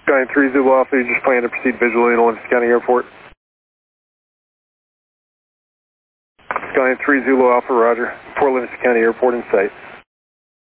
Skyline 3 Zulu Alpha, you just plan to proceed visually to Livingston County Airport. Skyline 3 Zulu Alpha, roger. Port Livingston County Airport in sight.